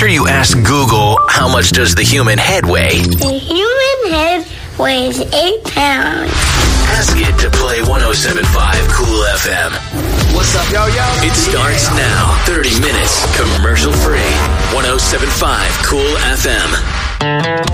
After you ask Google, how much does the human head weigh? The human head weighs 8 pounds. Ask it to play 107.5 Cool FM. What's up, yo? It starts now. 30 minutes, commercial free. 107.5 Cool FM.